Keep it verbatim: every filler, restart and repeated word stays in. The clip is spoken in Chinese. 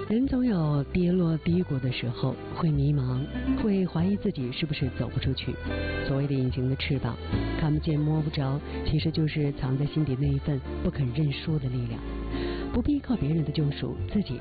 人总有跌落低谷的时候，会迷茫，会怀疑自己是不是走不出去。所谓的隐形的翅膀，看不见摸不着，其实就是藏在心底那一份不肯认输的力量。不必靠别人的救赎，自己